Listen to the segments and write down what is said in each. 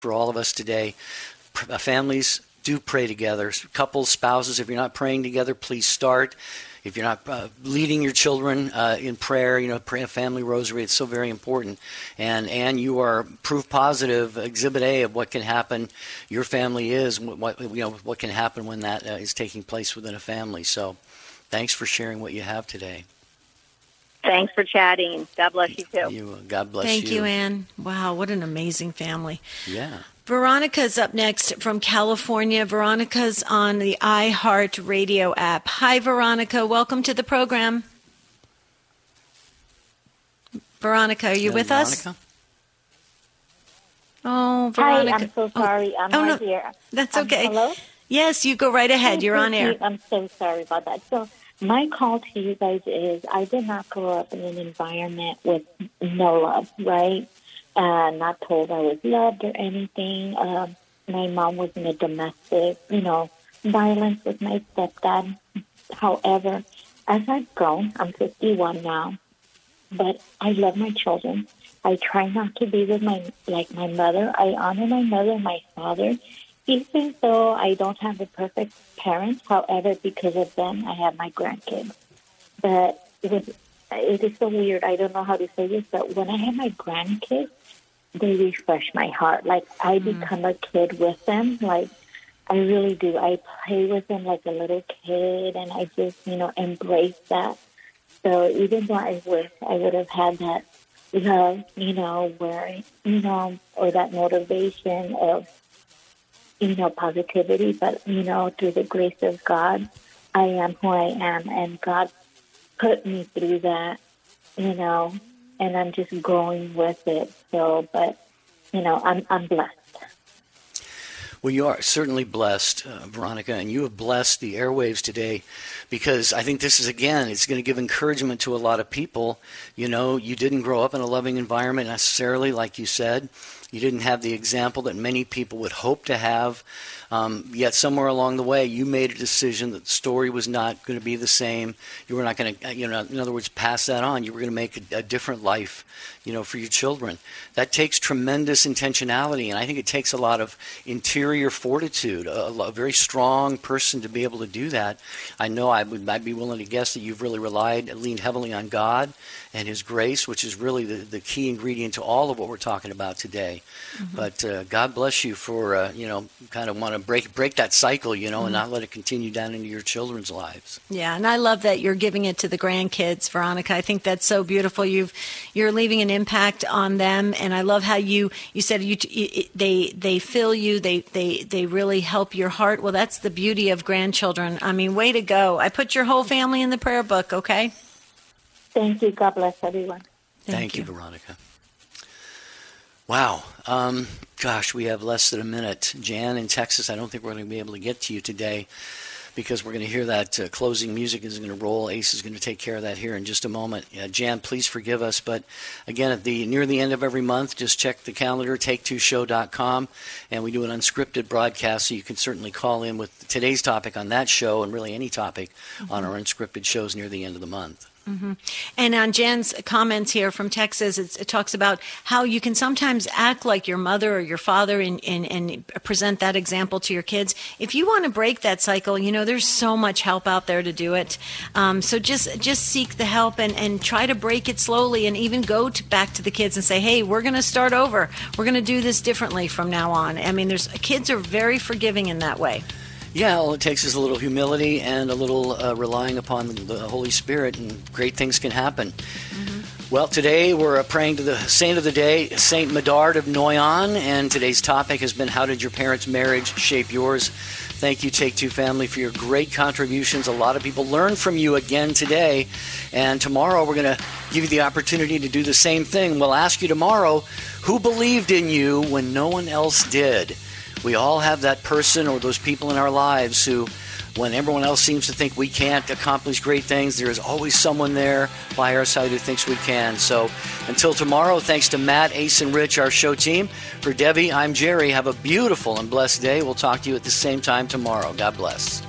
for all of us today. Families, do pray together. Couples, spouses, if you're not praying together, please start. If you're not leading your children in prayer, pray a family rosary. It's so very important. And you are proof positive, exhibit A of what can happen. Your family is what can happen when that is taking place within a family. So, thanks for sharing what you have today. Thanks for chatting. God bless you too. God bless you. Thank you, Ann. Wow, what an amazing family. Yeah. Veronica's up next from California. Veronica's on the iHeart Radio app. Hi, Veronica. Welcome to the program. Veronica, are you with Veronica? us? Oh, Veronica. Hi, I'm so sorry. I'm right here. That's okay. Hello? Yes, you go right ahead. You're on air. I'm so sorry about that. So my call to you guys is I did not grow up in an environment with no love, right? Not told I was loved or anything. My mom was in a domestic, violence with my stepdad. However, as I've grown, I'm 51 now, but I love my children. I try not to be with my mother. I honor my mother and my father, even though I don't have the perfect parents. However, because of them, I have my grandkids. But it is so weird. I don't know how to say this, but when I have my grandkids, they refresh my heart. Like, I become a kid with them. Like, I really do. I play with them like a little kid, and I just, embrace that. So even though I wish I would have had that love, where, or that motivation of, positivity, but, through the grace of God, I am who I am, and God put me through that, and I'm just going with it. So, but, I'm blessed. Well, you are certainly blessed, Veronica, and you have blessed the airwaves today, because I think this is, again, it's going to give encouragement to a lot of people. You didn't grow up in a loving environment necessarily, like you said. You didn't have the example that many people would hope to have. Yet somewhere along the way, you made a decision that the story was not going to be the same. You were not going to, in other words, pass that on. You were going to make a different life, for your children. That takes tremendous intentionality, and I think it takes a lot of interior fortitude, a very strong person to be able to do that. I know I'd be willing to guess that you've really leaned heavily on God and His grace, which is really the key ingredient to all of what we're talking about today. Mm-hmm. But God bless you for, kind of want to break that cycle, and not let it continue down into your children's lives. Yeah, and I love that you're giving it to the grandkids, Veronica. I think that's so beautiful. You're leaving an impact on them, and I love how you said they fill you, they really help your heart. Well, that's the beauty of grandchildren. I mean, way to go. I put your whole family in the prayer book, okay? Thank you. God bless everyone. Thank you, Veronica. Wow. Gosh, we have less than a minute. Jan in Texas, I don't think we're going to be able to get to you today because we're going to hear that closing music is going to roll. Ace is going to take care of that here in just a moment. Jan, please forgive us. But again, near the end of every month, just check the calendar, take2show.com, and we do an unscripted broadcast, so you can certainly call in with today's topic on that show and really any topic on our unscripted shows near the end of the month. Mm-hmm. And on Jan's comments here from Texas, it talks about how you can sometimes act like your mother or your father and present that example to your kids. If you want to break that cycle, there's so much help out there to do it. So just seek the help and try to break it slowly, and even go back to the kids and say, hey, we're going to start over. We're going to do this differently from now on. I mean, kids are very forgiving in that way. Yeah, all it takes is a little humility and a little relying upon the Holy Spirit, and great things can happen. Mm-hmm. Well, today we're praying to the saint of the day, Saint Medard of Noyon, and today's topic has been, how did your parents' marriage shape yours? Thank you, Take Two family, for your great contributions. A lot of people learned from you again today, and tomorrow we're going to give you the opportunity to do the same thing. We'll ask you tomorrow, who believed in you when no one else did? We all have that person or those people in our lives who, when everyone else seems to think we can't accomplish great things, there is always someone there by our side who thinks we can. So until tomorrow, thanks to Matt, Ace, and Rich, our show team. For Debbie, I'm Jerry. Have a beautiful and blessed day. We'll talk to you at the same time tomorrow. God bless.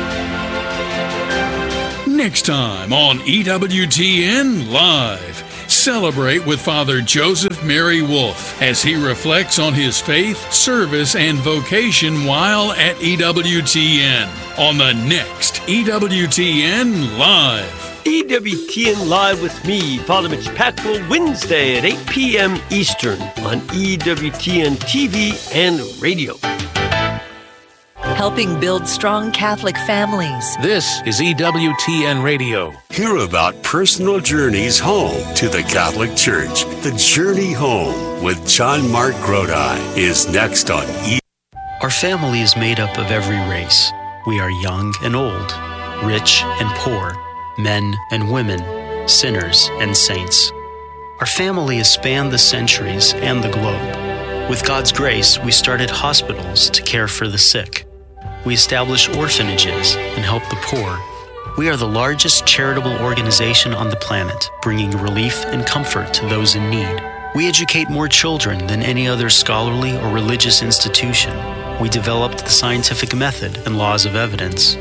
Next time on EWTN Live. Celebrate with Father Joseph Mary Wolf as he reflects on his faith, service, and vocation while at EWTN on the next EWTN Live. EWTN Live with me, Father Mitch Packrell, Wednesday at 8 p.m. Eastern on EWTN TV and radio. Helping build strong Catholic families. This is EWTN Radio. Hear about personal journeys home to the Catholic Church. The Journey Home with John Mark Grodi is next on Our family is made up of every race. We are young and old, rich and poor, men and women, sinners and saints. Our family has spanned the centuries and the globe. With God's grace, we started hospitals to care for the sick. We establish orphanages and help the poor. We are the largest charitable organization on the planet, bringing relief and comfort to those in need. We educate more children than any other scholarly or religious institution. We developed the scientific method and laws of evidence.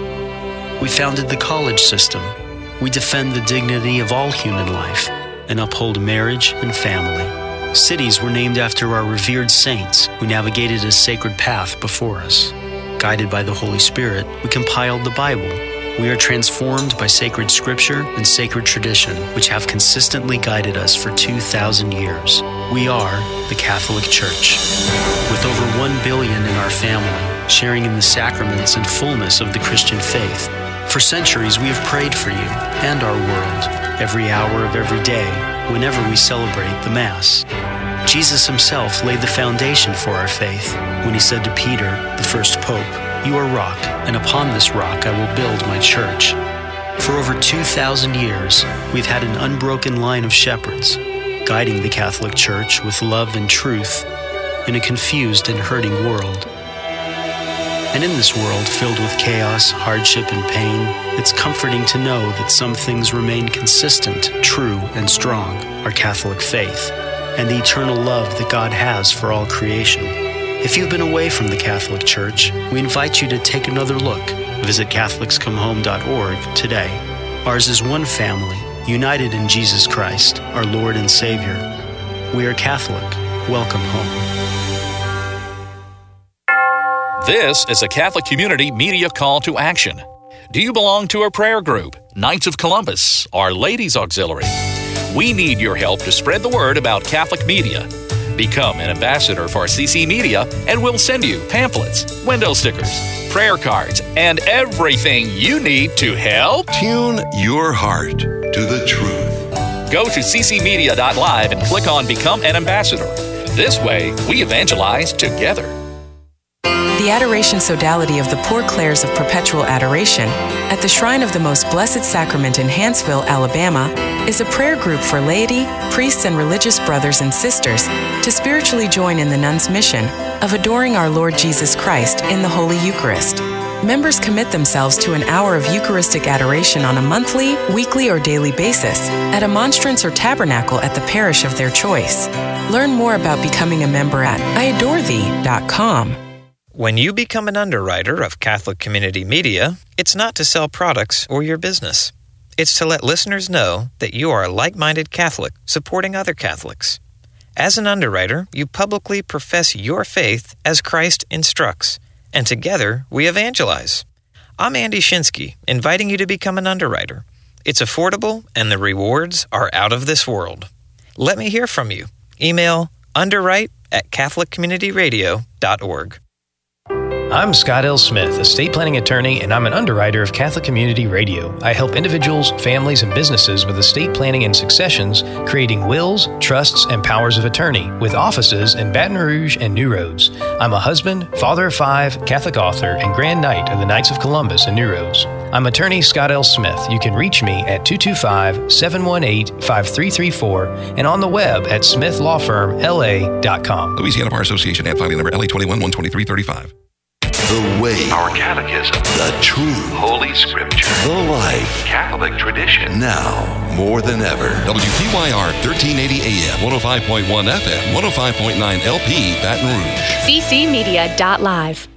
We founded the college system. We defend the dignity of all human life and uphold marriage and family. Cities were named after our revered saints who navigated a sacred path before us. Guided by the Holy Spirit, we compiled the Bible. We are transformed by sacred scripture and sacred tradition, which have consistently guided us for 2,000 years. We are the Catholic Church. With over 1 billion in our family, sharing in the sacraments and fullness of the Christian faith. For centuries, we have prayed for you and our world, every hour of every day, whenever we celebrate the Mass. Jesus himself laid the foundation for our faith when he said to Peter, the first pope, "You are rock, and upon this rock I will build my church." For over 2,000 years, we've had an unbroken line of shepherds, guiding the Catholic Church with love and truth in a confused and hurting world. And in this world filled with chaos, hardship, and pain, it's comforting to know that some things remain consistent, true, and strong, our Catholic faith, and the eternal love that God has for all creation. If you've been away from the Catholic Church, we invite you to take another look. Visit CatholicsComeHome.org today. Ours is one family, united in Jesus Christ, our Lord and Savior. We are Catholic. Welcome home. This is a Catholic Community Media Call to Action. Do you belong to a prayer group, Knights of Columbus, or Ladies Auxiliary? We need your help to spread the word about Catholic media. Become an ambassador for CC Media, and we'll send you pamphlets, window stickers, prayer cards, and everything you need to help. Tune your heart to the truth. Go to ccmedia.live and click on Become an Ambassador. This way, we evangelize together. The Adoration Sodality of the Poor Clares of Perpetual Adoration at the Shrine of the Most Blessed Sacrament in Hanceville, Alabama, is a prayer group for laity, priests, and religious brothers and sisters to spiritually join in the nuns' mission of adoring our Lord Jesus Christ in the Holy Eucharist. Members commit themselves to an hour of Eucharistic adoration on a monthly, weekly, or daily basis at a monstrance or tabernacle at the parish of their choice. Learn more about becoming a member at iadorethee.com. When you become an underwriter of Catholic Community Media, it's not to sell products or your business. It's to let listeners know that you are a like-minded Catholic supporting other Catholics. As an underwriter, you publicly profess your faith as Christ instructs, and together we evangelize. I'm Andy Shinsky, inviting you to become an underwriter. It's affordable, and the rewards are out of this world. Let me hear from you. Email underwrite@catholiccommunityradio.org. I'm Scott L. Smith, estate planning attorney, and I'm an underwriter of Catholic Community Radio. I help individuals, families, and businesses with estate planning and successions, creating wills, trusts, and powers of attorney, with offices in Baton Rouge and New Roads. I'm a husband, father of 5, Catholic author, and Grand Knight of the Knights of Columbus in New Roads. I'm attorney Scott L. Smith. You can reach me at 225-718-5334 and on the web at SmithLawFirmLA.com. Louisiana Bar Association, ad filing number LA21-12335. The way, our catechism, the truth, Holy Scripture, the life, Catholic tradition. Now, more than ever. WTYR 1380 AM, 105.1 FM, 105.9 LP, Baton Rouge. ccmedia.live.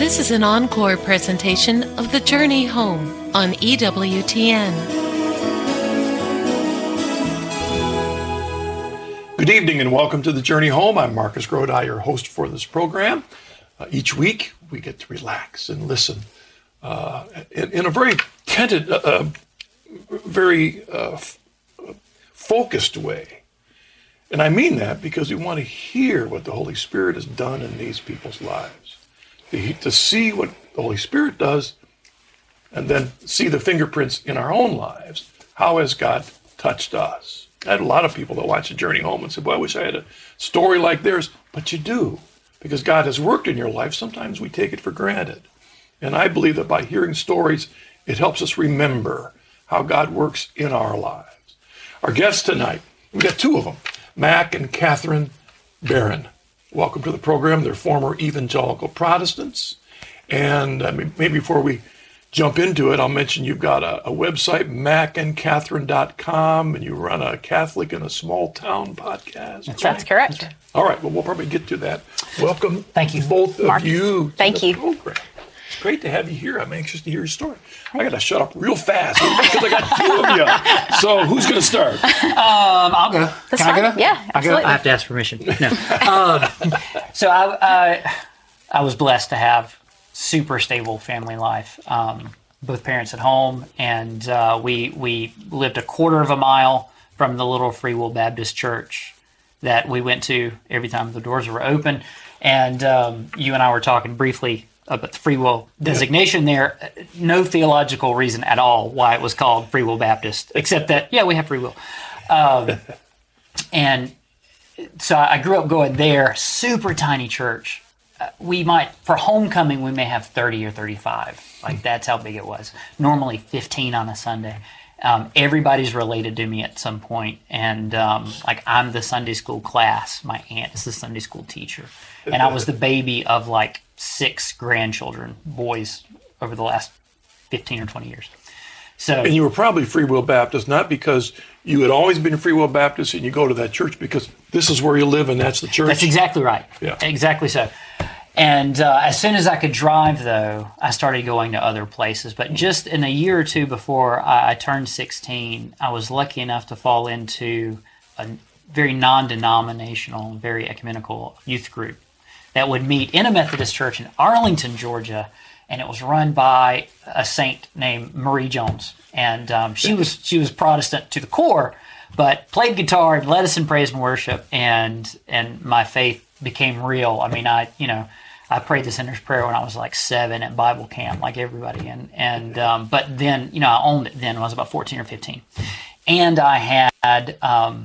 This is an encore presentation of The Journey Home on EWTN. Good evening and welcome to The Journey Home. I'm Marcus Grodi, your host for this program. Each week we get to relax and listen in a very focused way. And I mean that because we want to hear what the Holy Spirit has done in these people's lives. To see what the Holy Spirit does and then see the fingerprints in our own lives. How has God touched us? I had a lot of people that watch The Journey Home and say, boy, I wish I had a story like theirs. But you do, because God has worked in your life. Sometimes we take it for granted. And I believe that by hearing stories, it helps us remember how God works in our lives. Our guests tonight, we got two of them, Mac and Catherine Barron. Welcome to the program. They're former evangelical Protestants. And maybe before we jump into it, I'll mention you've got a website, macandcatherine.com, and you run a Catholic in a Small Town podcast. That's correct. All right, well, we'll probably get to that. Welcome, thank you, both of you. Thank you. Program. It's great to have you here. I'm anxious to hear your story. I got to shut up real fast because I got two of you. So who's going to start? I'll go. That's Can fine. I go? Yeah, absolutely. I have to ask permission. No. So I was blessed to have super stable family life. Both parents at home, and we lived a quarter of a mile from the little Free Will Baptist church that we went to every time the doors were open. And you and I were talking briefly about the Free Will designation there. No theological reason at all why it was called Free Will Baptist, except that, yeah, we have free will. And so I grew up going there, super tiny church. We might, for homecoming, we may have 30 or 35. Like, that's how big it was. Normally 15 on a Sunday. Everybody's related to me at some point. And I'm the Sunday school class. My aunt is the Sunday school teacher. And I was the baby of like 6 grandchildren, boys, over the last 15 or 20 years. And you were probably Free Will Baptist, not because you had always been Free Will Baptist and you go to that church, because this is where you live and that's the church. That's exactly right. Yeah. Exactly so. And as soon as I could drive, though, I started going to other places. But just in a year or two before I turned 16, I was lucky enough to fall into a very non-denominational, very ecumenical youth group that would meet in a Methodist church in Arlington, Georgia. And it was run by a saint named Marie Jones. And she was Protestant to the core, but played guitar and led us in praise and worship. And my faith became real. I mean, I prayed the sinner's prayer when I was like 7 at Bible camp, like everybody. But then, I owned it then when I was about 14 or 15. And I had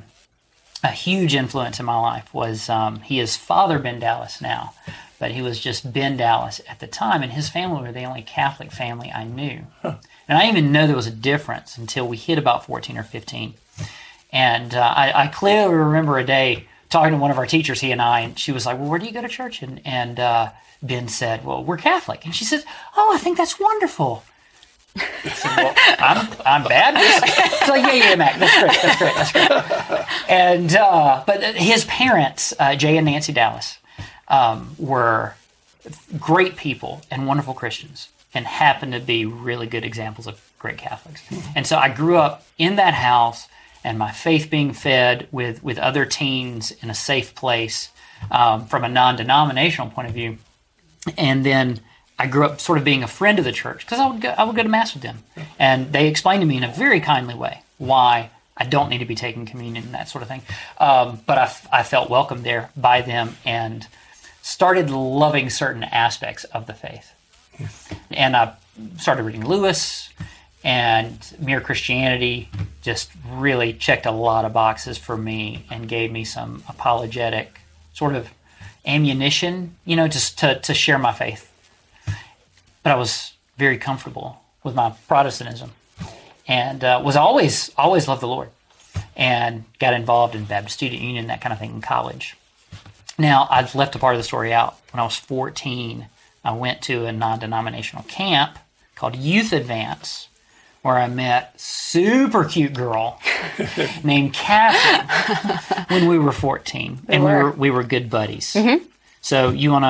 a huge influence in my life was he is Father Ben Dallas now, but he was just Ben Dallas at the time, and his family were the only Catholic family I knew. Huh. And I didn't even know there was a difference until we hit about 14 or 15. And I clearly remember a day talking to one of our teachers, he and I, and she was like, well, where do you go to church? And Ben said, well, we're Catholic. And she said, oh, I think that's wonderful. I said, well, I'm Baptist. She's like, yeah, Mac, that's great. And but his parents, Jay and Nancy Dallas, were great people and wonderful Christians, and happened to be really good examples of great Catholics. And so I grew up in that house, and my faith being fed with other teens in a safe place from a non-denominational point of view. And then I grew up sort of being a friend of the church because I would go to Mass with them. And they explained to me in a very kindly way why I don't need to be taking communion and that sort of thing. But I felt welcome there by them and started loving certain aspects of the faith. And I started reading Lewis, and Mere Christianity just really checked a lot of boxes for me and gave me some apologetic sort of ammunition, just to share my faith. But I was very comfortable with my Protestantism, and was always loved the Lord, and got involved in Baptist Student Union, that kind of thing in college. Now, I've left a part of the story out. When I was 14, I went to a non-denominational camp called Youth Advance, where I met a super cute girl named Catherine when we were 14, and we were good buddies. Mm-hmm. So you want to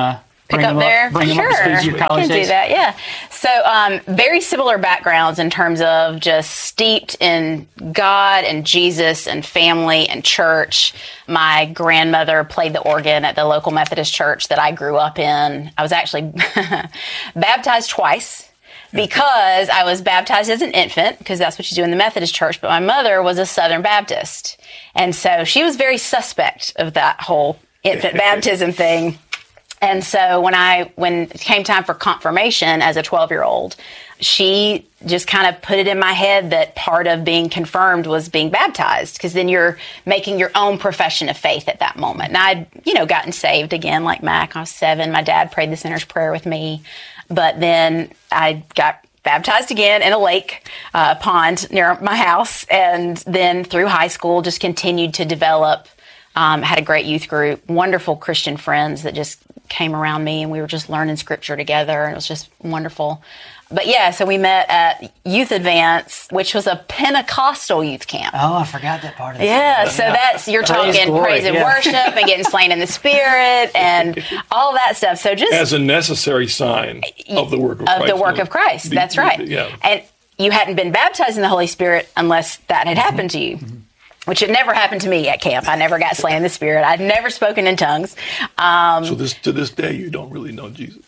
pick up there? Bring them Sure, up to speed to your we college can days. do that. Yeah. So very similar backgrounds in terms of just steeped in God and Jesus and family and church. My grandmother played the organ at the local Methodist church that I grew up in. I was actually baptized twice. Because I was baptized as an infant, because that's what you do in the Methodist church, but my mother was a Southern Baptist. And so she was very suspect of that whole infant baptism thing. And so when it came time for confirmation as a 12-year-old, she just kind of put it in my head that part of being confirmed was being baptized, because then you're making your own profession of faith at that moment. And I'd, gotten saved again, like Mac. I was 7. My dad prayed the sinner's prayer with me. But then I got baptized again in a lake pond near my house. And then through high school, just continued to develop, had a great youth group, wonderful Christian friends that just came around me, and we were just learning scripture together, and it was just wonderful. But yeah, so we met at Youth Advance, which was a Pentecostal youth camp. Oh, I forgot that part of it. Yeah, so that's, you're talking praise and worship and getting slain in the Spirit and all that stuff. So just as a necessary sign of the work of Christ. Of the work of Christ, that's right. Yeah. And you hadn't been baptized in the Holy Spirit unless that had happened to you. Which had never happened to me at camp. I never got slain in the Spirit. I'd never spoken in tongues. So to this day, you don't really know Jesus.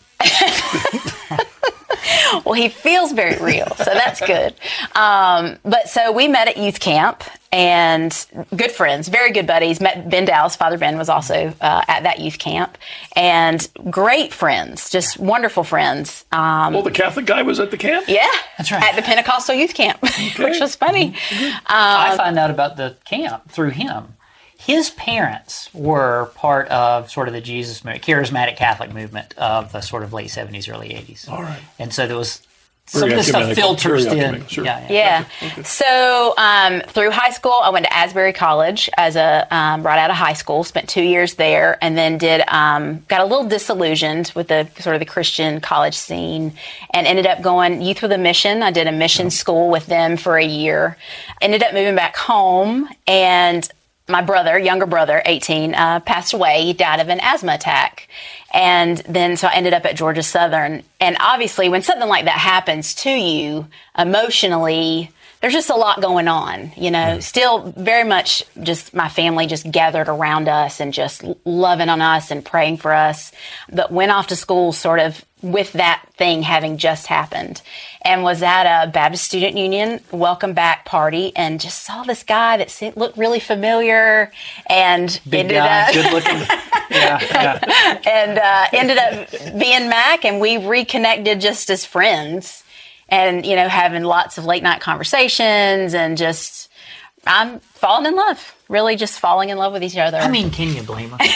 Well, he feels very real, so that's good. But so we met at youth camp, and good friends, very good buddies. Met Ben Dallas. Father Ben was also at that youth camp, and great friends, just wonderful friends. Well, the Catholic guy was at the camp? Yeah, that's right. At the Pentecostal youth camp, which was funny. I find out about the camp through him. His parents were part of sort of the Jesus movement, charismatic Catholic movement of the sort of late 70s, early 80s. All right. And so there was some of this stuff filters in. Sure. Yeah. Okay. So through high school, I went to Asbury College as a right out of high school. Spent 2 years there, and then got a little disillusioned with the sort of the Christian college scene, and ended up going Youth with a Mission. I did a mission school with them for a year. Ended up moving back home, and my brother, younger brother, 18, passed away. He died of an asthma attack. And then so I ended up at Georgia Southern. And obviously when something like that happens to you emotionally, there's just a lot going on, still very much just my family just gathered around us and just loving on us and praying for us, but went off to school sort of with that thing having just happened, and was at a Baptist Student Union welcome back party, and just saw this guy that looked really familiar, and big guy, good looking. And ended up being Mac, and we reconnected just as friends. And, having lots of late night conversations, and just, I'm falling in love, really just falling in love with each other. I mean, can you blame us?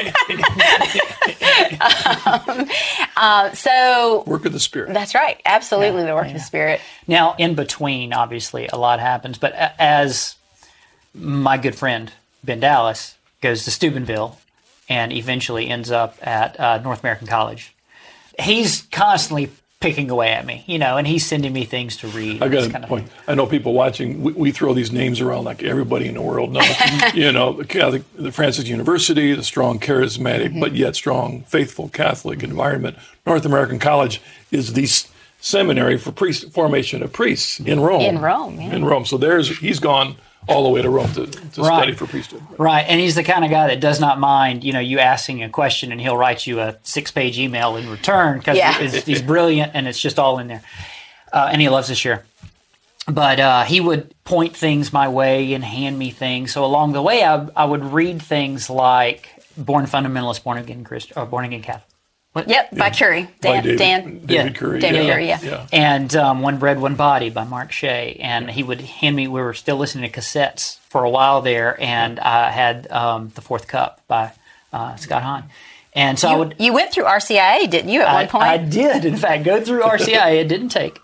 So work of the Spirit. That's right. Absolutely. The work of the Spirit. Now, in between, obviously, a lot happens. But as my good friend, Ben Dallas, goes to Steubenville and eventually ends up at North American College, he's constantly picking away at me, and he's sending me things to read. I got a point. I know people watching, we throw these names around like everybody in the world knows. The Francis University, the strong, charismatic, but yet strong, faithful Catholic environment. North American College is the seminary for formation of priests in Rome. In Rome, yeah. In Rome. So he's gone all the way to Rome to study for priesthood. Right, and he's the kind of guy that does not mind, you asking a question, and he'll write you a 6-page email in return, because he's brilliant, and it's just all in there. And he loves to share. But he would point things my way and hand me things. So along the way, I would read things like Born Fundamentalist, Born Again Christian, or Born Again Catholic. What? Yep, by Curry. David Curry. David Curry, yeah. And One Bread, One Body by Mark Shea. And he would hand me, we were still listening to cassettes for a while there, and I had The Fourth Cup by Scott Hahn. And so you went through RCIA, didn't you, at one point? I did, in fact, go through RCIA. It didn't take.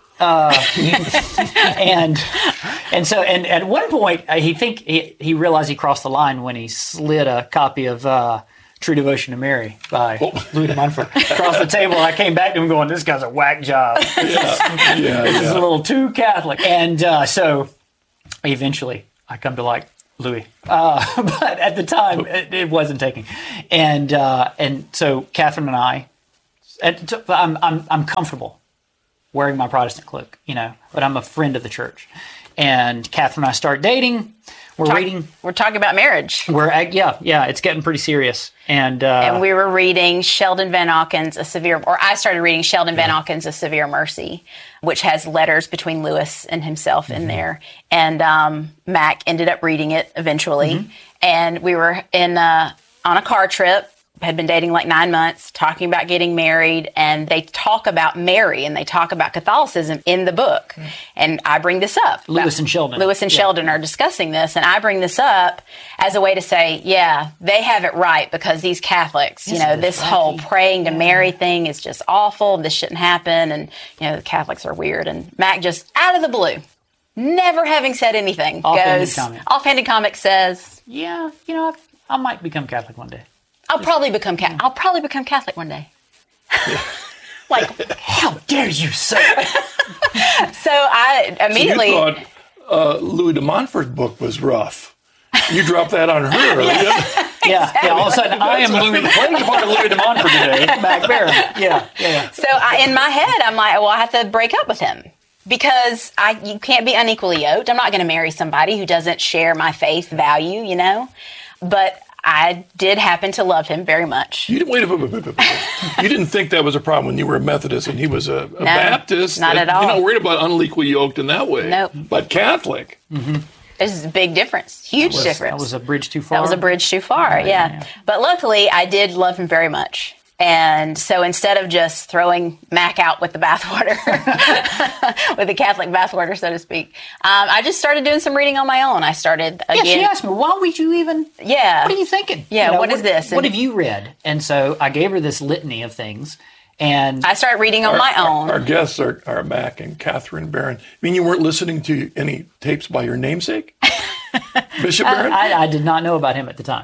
And so at one point, he realized he crossed the line when he slid a copy of True Devotion to Mary by Louis de Montfort across the table. I came back to him going, this guy's a whack job. This is a little too Catholic. And so eventually I come to like Louis. But at the time, it wasn't taking. And so Catherine and I Yes, I'm comfortable wearing my Protestant cloak, but I'm a friend of the church. And Catherine and I start dating. We're talking about marriage. It's getting pretty serious. And we were reading Sheldon Van Auken's I started reading Sheldon Van Auken's A Severe Mercy, which has letters between Lewis and himself in there. And Mac ended up reading it eventually. And we were on a car trip, had been dating like 9 months, talking about getting married, and they talk about Mary and they talk about Catholicism in the book. And I bring this up. Lewis and Sheldon are discussing this, and I bring this up as a way to say, they have it right, because these Catholics, this whole praying to Mary thing is just awful. This shouldn't happen. And, the Catholics are weird. And Mac just out of the blue, never having said anything, offhanded comment says, I might become Catholic one day. I'll probably become Catholic one day. Like, how dare you, sir? So I immediately So you thought Louis de Montfort's book was rough. You dropped that on her. Yeah. All of a sudden, I am playing the part of Louis de Montfort today. Mac Barron. Yeah. So in my head, I'm like, well, I have to break up with him. Because you can't be unequally yoked. I'm not going to marry somebody who doesn't share my faith value, But I did happen to love him very much. You didn't think that was a problem when you were a Methodist and he was a Baptist? Not at all. You're not worried about unequally yoked in that way? Nope. But Catholic? There's a big difference. Huge difference. That was a bridge too far. Yeah. But luckily, I did love him very much. And so instead of just throwing Mac out with the bathwater, with the Catholic bathwater, so to speak, I just started doing some reading on my own. I started again. Yeah, she asked me, why would you even? Yeah. What are you thinking? Yeah, what is this? What have you read? And so I gave her this litany of things. And I started reading on my own. Our guests are Mac and Catherine Barron. I mean, you weren't listening to any tapes by your namesake? Bishop Barron? I did not know about him at the time.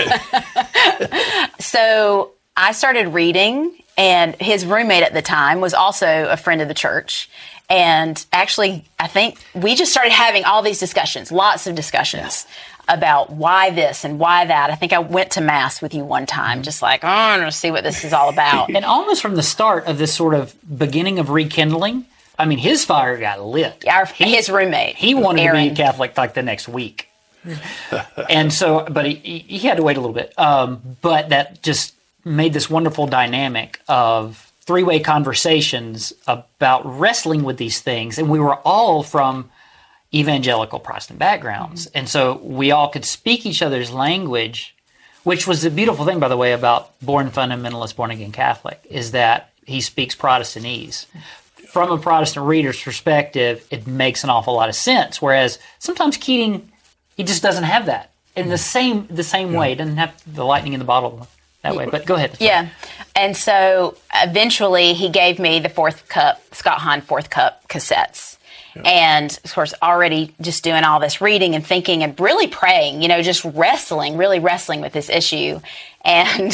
Okay. So I started reading, and his roommate at the time was also a friend of the church. And actually, I think we just started having all these discussions, lots of discussions about why this and why that. I think I went to Mass with you one time, just like, I want to see what this is all about. And almost from the start of this sort of beginning of rekindling, I mean, his fire got lit. His roommate, he wanted Aaron, to be Catholic like the next week. And so, but he had to wait a little bit. But that just made this wonderful dynamic of three-way conversations about wrestling with these things. And we were all from evangelical Protestant backgrounds. And so we all could speak each other's language, which was the beautiful thing, by the way, about Born Fundamentalist, Born Again Catholic, is that he speaks Protestantese. From a Protestant reader's perspective, it makes an awful lot of sense. Whereas sometimes Keating, he just doesn't have that in the same way. He doesn't have the lightning in the bottle that way. But go ahead. Yeah. And so eventually he gave me the Fourth Cup, Scott Hahn Fourth Cup cassettes. Yeah. And of course, already just doing all this reading and thinking and really praying, just really wrestling with this issue. And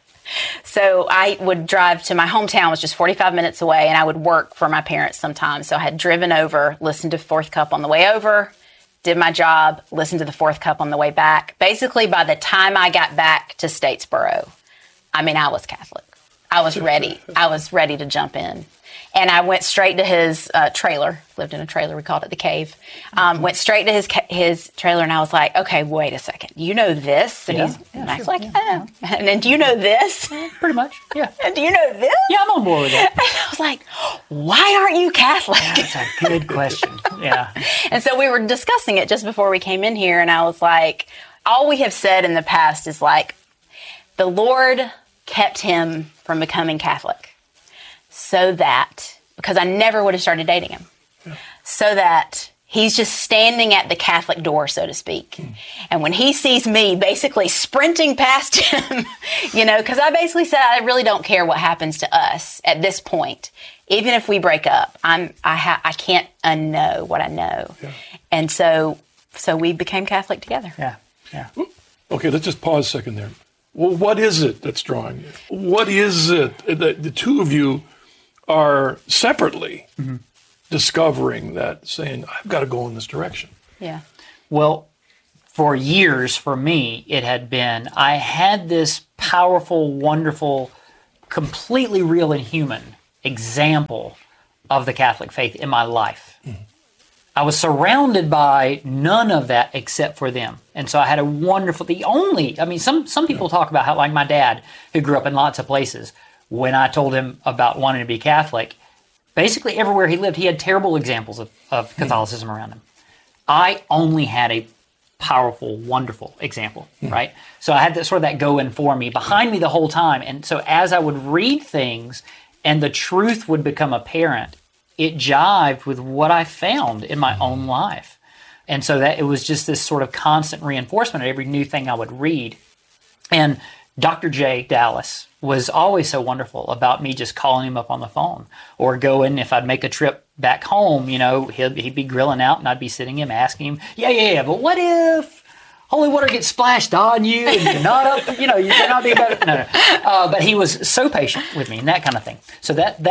so I would drive to my hometown, was just 45 minutes away, and I would work for my parents sometimes. So I had driven over, listened to Fourth Cup on the way over, did my job, listened to the Fourth Cup on the way back. Basically, by the time I got back to Statesboro, I was Catholic. I was ready. I was ready to jump in. And I went straight to his trailer. Lived in a trailer. We called it the cave. Went straight to his trailer, and I was like, okay, wait a second. You know this? And Mac's like, yeah. And then, do you know this? Pretty much, yeah. And do you know this? Yeah, I'm on board with that. And I was like, why aren't you Catholic? That's a good question. Yeah. And so we were discussing it just before we came in here, and I was like, all we have said in the past is like, the Lord kept him from becoming Catholic. So that, because I never would have started dating him, so that he's just standing at the Catholic door, so to speak. And when he sees me basically sprinting past him, because I basically said, I really don't care what happens to us at this point. Even if we break up, I can't unknow what I know. Yeah. And so we became Catholic together. Yeah. Okay, let's just pause a second there. Well, what is it that's drawing you? What is it that the two of you are separately discovering that, saying, I've got to go in this direction? Yeah. Well, for years, for me, it had been, I had this powerful, wonderful completely real and human example of the Catholic faith in my life. I was surrounded by none of that except for them. And so I had a wonderful, some people talk about how, like my dad, who grew up in lots of places, when I told him about wanting to be Catholic, basically everywhere he lived, he had terrible examples of Catholicism around him. I only had a powerful, wonderful example, right? So I had that going for me, behind me the whole time. And so as I would read things and the truth would become apparent, it jived with what I found in my own life. And so that it was just this sort of constant reinforcement of every new thing I would read. And Dr. J. Dallas was always so wonderful about me just calling him up on the phone or going, if I'd make a trip back home, he'd be grilling out and I'd be sitting him asking him, yeah, but what if holy water gets splashed on you and you're not up, you're not being better. No. But he was so patient with me and that kind of thing. So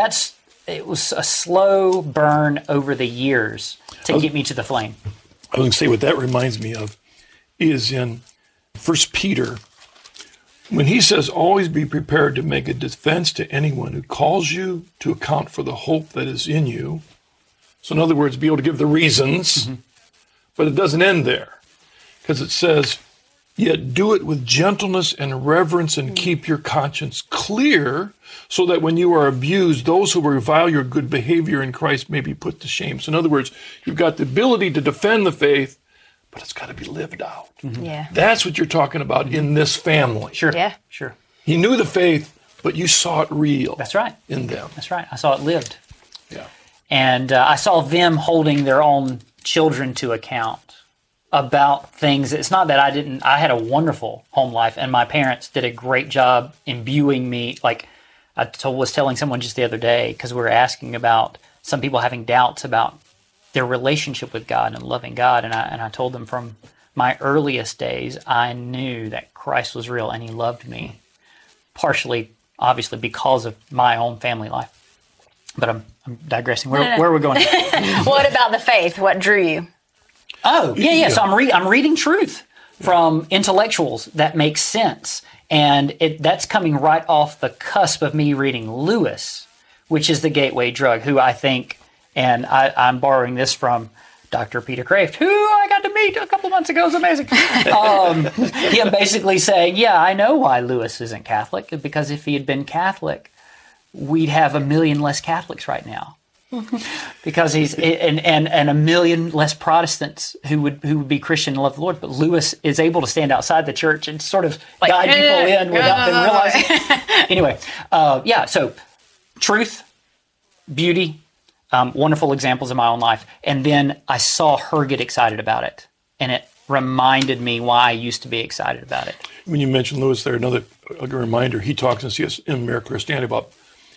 it was a slow burn over the years to get me to the flame. I was going to say what that reminds me of is in 1 Peter, when he says, always be prepared to make a defense to anyone who calls you to account for the hope that is in you. So in other words, be able to give the reasons, but it doesn't end there, because it says, yet do it with gentleness and reverence and keep your conscience clear, so that when you are abused, those who revile your good behavior in Christ may be put to shame. So in other words, you've got the ability to defend the faith, but it's got to be lived out. Yeah. That's what you're talking about in this family. Sure. Yeah. Sure. He knew the faith, but you saw it real. That's right. In them. That's right. I saw it lived. Yeah. And I saw them holding their own children to account about things. It's not that I had a wonderful home life, and my parents did a great job imbuing me. Like I was telling someone just the other day, because we were asking about some people having doubts about their relationship with God and loving God. And I told them from my earliest days, I knew that Christ was real and he loved me, partially, obviously, because of my own family life. But I'm digressing. Where are we going? What about the faith? What drew you? Oh, yeah. So I'm reading truth from intellectuals that makes sense. And that's coming right off the cusp of me reading Lewis, which is the gateway drug, who I think, and I'm borrowing this from Dr. Peter Kraft, who I got to meet a couple months ago. It was amazing. Him basically saying, yeah, I know why Lewis isn't Catholic, because if he had been Catholic, we'd have 1 million less Catholics right now. Because he's and 1 million less Protestants who would be Christian and love the Lord. But Lewis is able to stand outside the church and sort of guide people in without them realizing. Anyway, so truth, beauty, wonderful examples in my own life. And then I saw her get excited about it. And it reminded me why I used to be excited about it. When you mentioned Lewis there, another reminder, he talks in C.S. in Mere Christianity about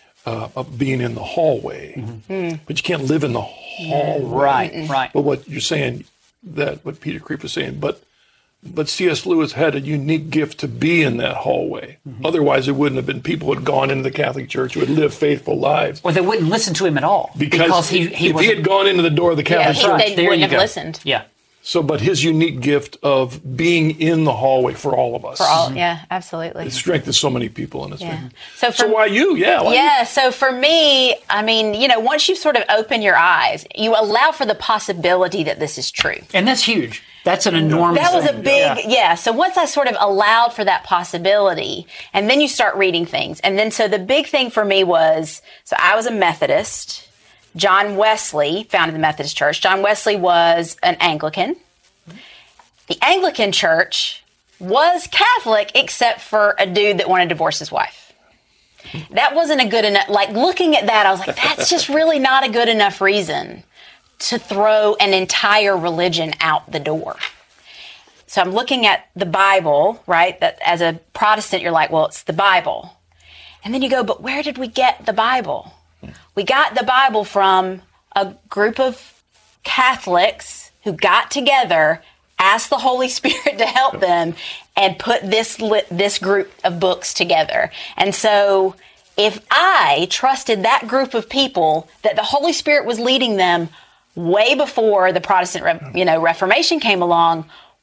being in the hallway. But you can't live in the hallway. Right. But what you're saying, what Peter Kreeft was saying, but C.S. Lewis had a unique gift to be in that hallway. Otherwise, it wouldn't have been people who had gone into the Catholic Church who had lived faithful lives. Or they wouldn't listen to him at all. Because if he had gone into the door of the Catholic Church, they wouldn't have listened. Yeah. So, but his unique gift of being in the hallway for all of us. Yeah, absolutely. It strengthens so many people in his family. So why you? So for me, I mean, once you sort of open your eyes, you allow for the possibility that this is true. And that's huge. That's an enormous That was thing. a big, So once I sort of allowed for that possibility, and then you start reading things. And then so the big thing for me was, so I was a Methodist. John Wesley founded the Methodist Church. John Wesley was an Anglican. The Anglican Church was Catholic except for a dude that wanted to divorce his wife. That wasn't a good enough, like looking at that, I was like, that's just really not a good enough reason to throw an entire religion out the door. So I'm looking at the Bible, right? That as a Protestant, you're like, well, it's the Bible. And then you go, but where did we get the Bible? We got the Bible from a group of Catholics who got together, asked the Holy Spirit to help them, and put this group of books together. And so if I trusted that group of people that the Holy Spirit was leading them way before the Protestant Reformation came along,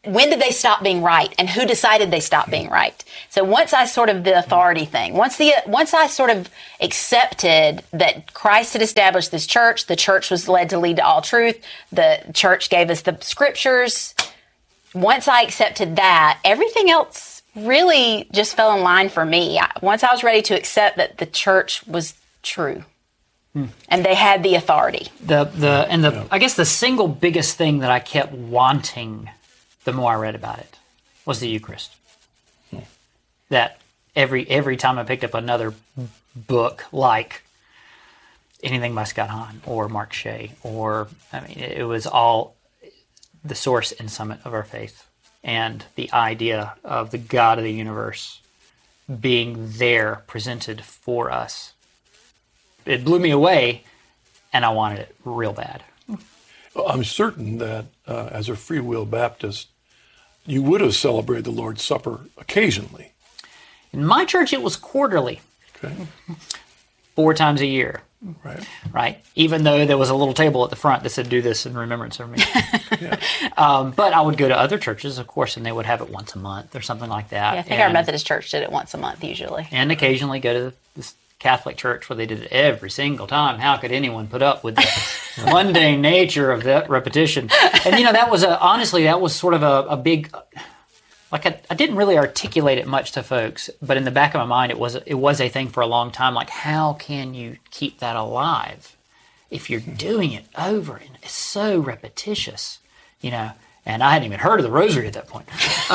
when did they stop being right, and who decided they stopped being right? So once I sort of the authority thing, once I sort of accepted that Christ had established this church, the church was led to lead to all truth, the church gave us the scriptures. Once I accepted that, everything else really just fell in line for me. Once I was ready to accept that the church was true. And they had the authority. I guess the single biggest thing that I kept wanting the more I read about it was the Eucharist. That every time I picked up another book, like anything by Scott Hahn or Mark Shea, it was all the source and summit of our faith, and the idea of the God of the universe being there presented for us. It blew me away, and I wanted it real bad. Well, I'm certain that as a Free Will Baptist, you would have celebrated the Lord's Supper occasionally. In my church, it was quarterly. Okay. 4 times a year. Right. Even though there was a little table at the front that said, "Do this in remembrance of me." But I would go to other churches, of course, and they would have it once a month or something like that. Yeah, I think our Methodist church did it once a month usually. And occasionally go to the Catholic church where they did it every single time. How could anyone put up with the mundane nature of that repetition? And that was honestly, that was sort of a big, I didn't really articulate it much to folks, but in the back of my mind, it was a thing for a long time. Like, how can you keep that alive if you're doing it over and it's so repetitious, And I hadn't even heard of the Rosary at that point.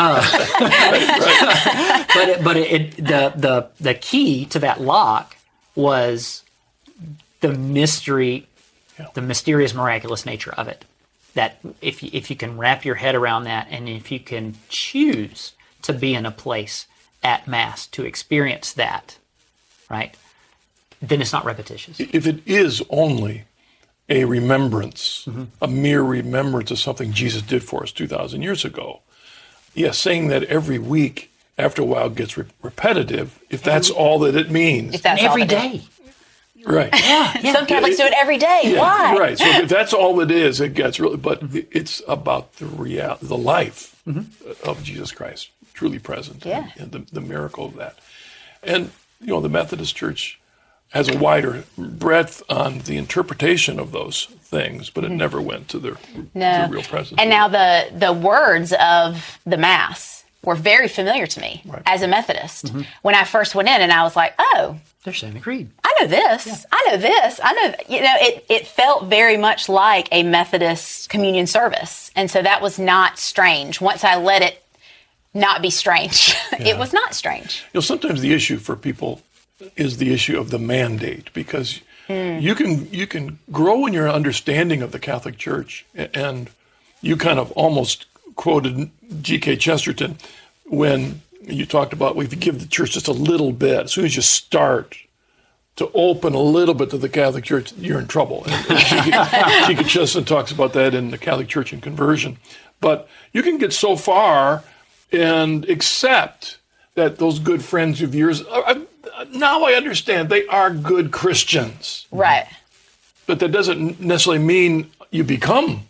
But the key to that lock was the mystery, the mysterious, miraculous nature of it. That if you can wrap your head around that, and if you can choose to be in a place at Mass to experience that, right, then it's not repetitious. If it is only a remembrance, a mere remembrance of something Jesus did for us 2,000 years ago, saying that every week after a while gets repetitive, if that's all that it means. If that's every day. Right. Yeah. Some Catholics do it every day. Why? Right. So if that's all it is, it gets really, but it's about the life of Jesus Christ, truly present, and the miracle of that. And, the Methodist Church has a wider breadth on the interpretation of those things, but it never went to their real presence. And now the words of the Mass were very familiar to me as a Methodist. When I first went in, and I was like, oh, they're saying the creed. I know this. Yeah. I know this. I know. It felt very much like a Methodist communion service, and so that was not strange. Once I let it not be strange, it was not strange. Sometimes the issue for people is the issue of the mandate, because you can grow in your understanding of the Catholic Church, and you kind of almost quoted G.K. Chesterton when you talked about, if you give the church just a little bit, as soon as you start to open a little bit to the Catholic Church, you're in trouble. And G.K. Chesterton talks about that in The Catholic Church and Conversion. But you can get so far and accept that those good friends of yours, now I understand, they are good Christians. Right. But that doesn't necessarily mean you become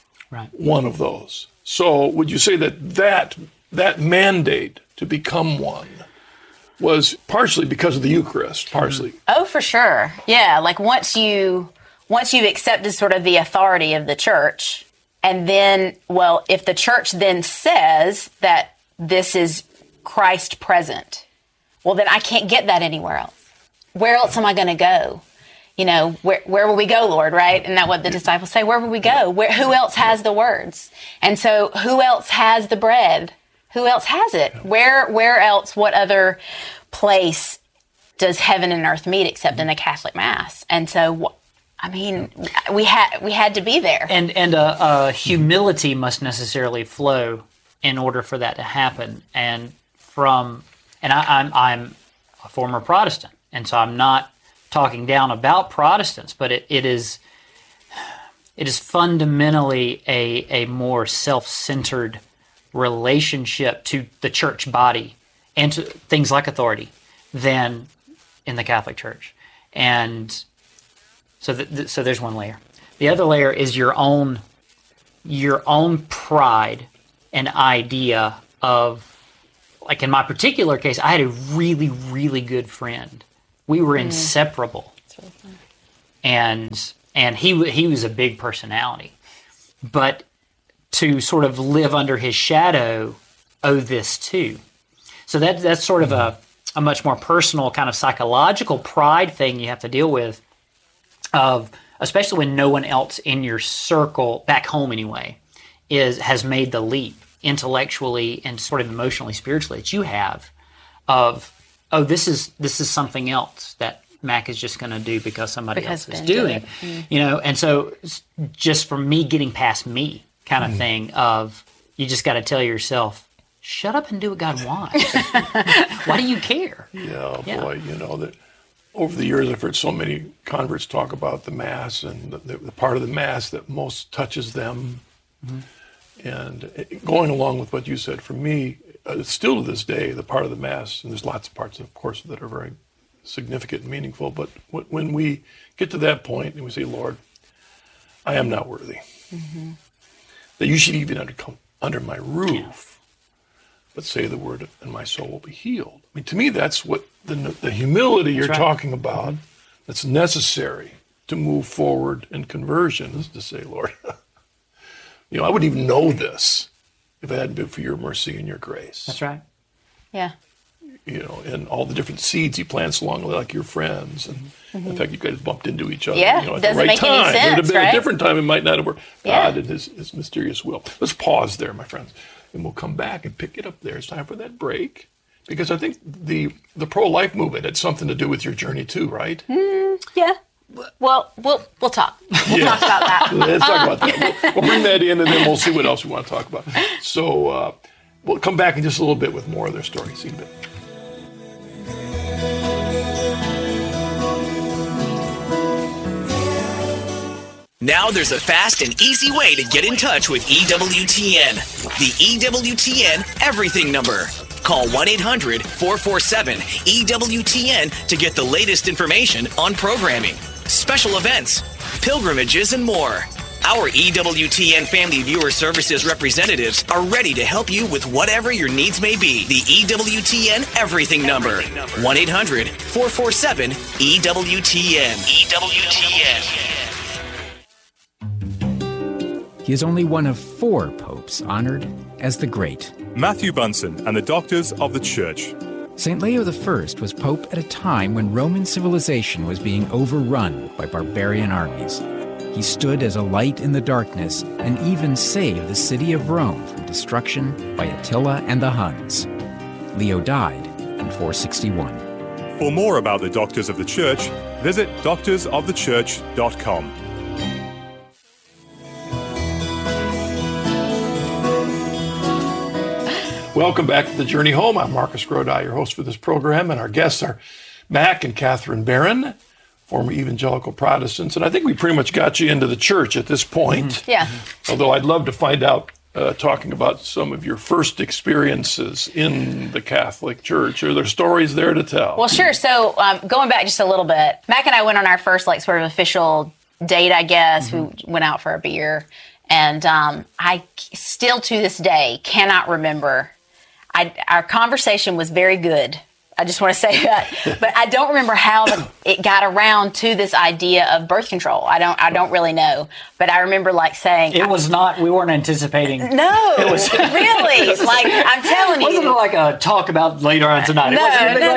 one of those. So would you say that mandate to become one was partially because of the Eucharist, partially? Oh, for sure. Yeah, like once you've accepted sort of the authority of the church, and then, if the church then says that this is Christ present, well, then I can't get that anywhere else. Where else am I going to go? Where will we go, Lord, right? Isn't that what the disciples say? Where will we go? Who else has the words? And so who else has the bread? Who else has it? Where else, what other place does heaven and earth meet except in a Catholic Mass? And so, we had to be there. And humility must necessarily flow in order for that to happen. And I'm a former Protestant, and so I'm not talking down about Protestants, but it is fundamentally a more self-centered relationship to the church body and to things like authority than in the Catholic Church. And so there's one layer. The other layer is your own pride an idea of, like in my particular case, I had a really, really good friend. We were inseparable. That's really fun. And he was a big personality. But to sort of live under his shadow, owe this too. So that's sort of a much more personal kind of psychological pride thing you have to deal with, of especially when no one else in your circle, back home anyway, has made the leap intellectually and sort of emotionally, spiritually that you have, of, oh, this is something else that Mac is just going to do because somebody else is doing, you know. And so just for me getting past me kind of thing of, you just got to tell yourself, shut up and do what God wants. Why do you care? Yeah, boy, you know, that over the years I've heard so many converts talk about the Mass and the part of the Mass that most touches them. And going along with what you said, for me, still to this day, the part of the Mass, and there's lots of parts, of course, that are very significant and meaningful, but when we get to that point and we say, Lord, I am not worthy, that you should even come under my roof, but say the word and my soul will be healed. I mean, to me, that's what the humility you're talking about, that's necessary to move forward in conversion, is to say, Lord, you know, I wouldn't even know this if it hadn't been for your mercy and your grace. That's right. Yeah. You know, and all the different seeds he plants along, like your friends. And in fact, you guys bumped into each other. Yeah, you know, at doesn't the right make time. any sense, it would have been right? a different time. It might not have worked. Yeah. God and his mysterious will. Let's pause there, my friends, and we'll come back and pick it up there. It's time for that break, because I think the pro-life movement had something to do with your journey too, right? Yeah. Well, we'll talk. We'll talk about that. Let's talk about that. We'll bring that in, and then we'll see what else we want to talk about. So we'll come back in just a little bit with more of their story. See you in a bit. Now there's a fast and easy way to get in touch with EWTN. The EWTN Everything number. Call 1-800-447-EWTN to get the latest information on programming, special events, pilgrimages, and more. Our EWTN Family Viewer Services representatives are ready to help you with whatever your needs may be. The EWTN Everything number. 1-800-447-EWTN. EWTN. He is only one of 4 popes honored as the Great. Matthew Bunsen and the Doctors of the Church. St. Leo I was pope at a time when Roman civilization was being overrun by barbarian armies. He stood as a light in the darkness and even saved the city of Rome from destruction by Attila and the Huns. Leo died in 461. For more about the Doctors of the Church, visit doctorsofthechurch.com. Welcome back to The Journey Home. I'm Marcus Grodi, your host for this program, and our guests are Mac and Catherine Barron, former evangelical Protestants, and I think we pretty much got you into the church at this point. Yeah. Although I'd love to find out, talking about some of your first experiences in the Catholic Church. Are there stories there to tell? Well, sure. So going back just a little bit, Mac and I went on our first sort of official date, I guess. We went out for a beer, and I still to this day cannot remember. Our conversation was very good. I just want to say that, but I don't remember how it got around to this idea of birth control. I don't really know, but I remember saying it was not. We weren't anticipating. No, it was really I'm telling you, wasn't like a talk about later on tonight. No.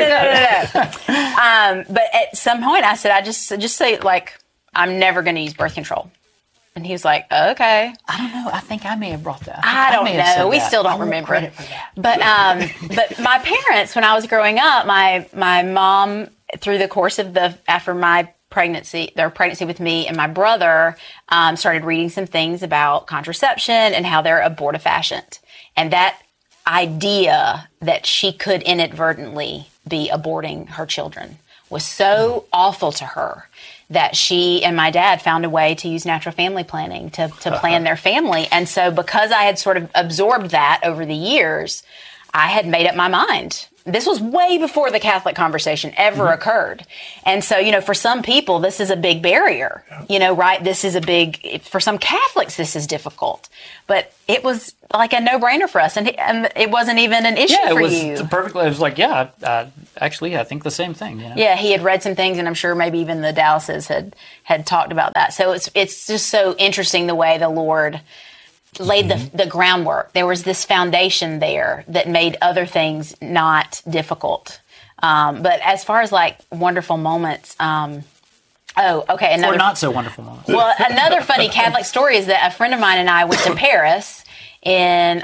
But at some point, I said, I just say I'm never going to use birth control. And he was like, okay. I don't know. I think I may have brought that. I don't know. We still don't remember. But my parents, when I was growing up, my mom, through the course of after my pregnancy, their pregnancy with me and my brother, started reading some things about contraception and how they're abortifacient. And that idea that she could inadvertently be aborting her children was so awful to her that she and my dad found a way to use natural family planning to plan their family. And so because I had sort of absorbed that over the years, I had made up my mind. This was way before the Catholic conversation ever occurred. And so, for some people, this is a big barrier, right? This is for some Catholics, this is difficult. But it was like a no-brainer for us. And it wasn't even an issue for you. It was like, actually, I think the same thing. Yeah, he had read some things, and I'm sure maybe even the Dallases had talked about that. So it's just so interesting the way the Lord laid the groundwork. There was this foundation there that made other things not difficult. But as far as like wonderful moments, or not so wonderful moments. Well, another funny Catholic story is that a friend of mine and I went to Paris in